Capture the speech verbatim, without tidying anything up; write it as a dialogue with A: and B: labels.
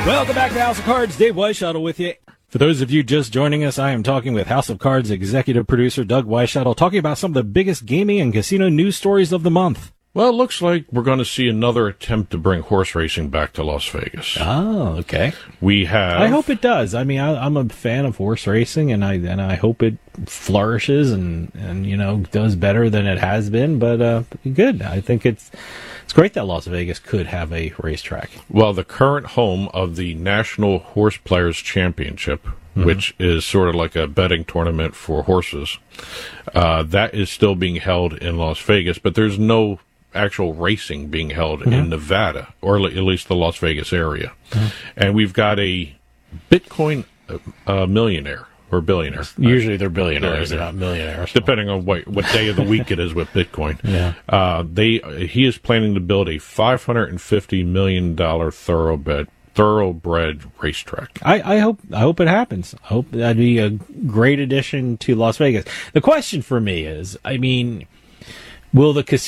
A: Welcome back to House of Cards. Dave Weishuttle with you. For those of you just joining us, I am talking with House of Cards executive producer Doug Weishuttle, talking about some of the biggest gaming and casino news stories of the month.
B: Well, it looks like we're going to see another attempt to bring horse racing back to Las Vegas.
A: Oh, okay.
B: We have.
A: I hope it does. I mean, I, I'm a fan of horse racing, and I and I hope it flourishes and, and you know does better than it has been. But uh, good. I think it's it's great that Las Vegas could have a racetrack.
B: Well, the current home of the National Horse Players Championship, mm-hmm. which is sort of like a betting tournament for horses, uh, that is still being held in Las Vegas, but there's no actual racing being held mm-hmm. in Nevada, or at least the Las Vegas area. Mm-hmm. And we've got a Bitcoin uh, millionaire or billionaire.
A: Usually they're billionaires, they're not millionaires.
B: Depending on what, what day of the week it is with Bitcoin.
A: Yeah.
B: Uh, they he is planning to build a five hundred fifty million dollars thoroughbred thoroughbred racetrack.
A: I, I hope I hope it happens. I hope that'd be a great addition to Las Vegas. The question for me is, I mean, will the casino